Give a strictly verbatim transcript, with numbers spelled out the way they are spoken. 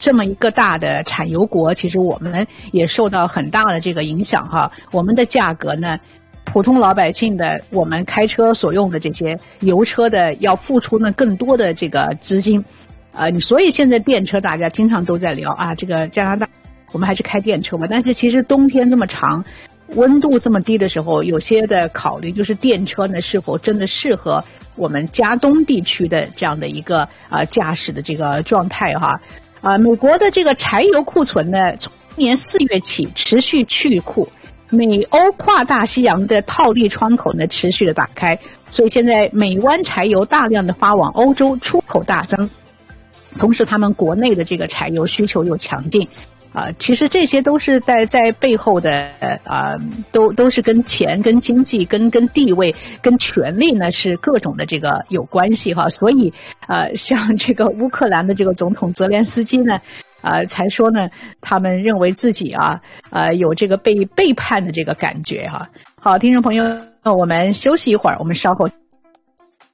这么一个大的产油国，其实我们也受到很大的这个影响哈。我们的价格呢，普通老百姓的我们开车所用的这些油车的要付出呢更多的这个资金，呃，所以现在电车大家经常都在聊啊，这个加拿大我们还是开电车吧。但是其实冬天这么长，温度这么低的时候，有些的考虑就是电车呢是否真的适合我们加东地区的这样的一个呃驾驶的这个状态哈。啊、呃，美国的这个柴油库存呢，从今年四月起持续去库，美欧跨大西洋的套利窗口呢持续的打开，所以现在美湾柴油大量的发往欧洲，出口大增，同时他们国内的这个柴油需求又强劲。啊、呃，其实这些都是在在背后的啊、呃，都都是跟钱、跟经济、跟跟地位、跟权力呢是各种的这个有关系哈。所以呃，像这个乌克兰的这个总统泽连斯基呢，呃，才说呢，他们认为自己啊，呃，有这个被背叛的这个感觉哈。好，听众朋友，我们休息一会儿，我们稍后。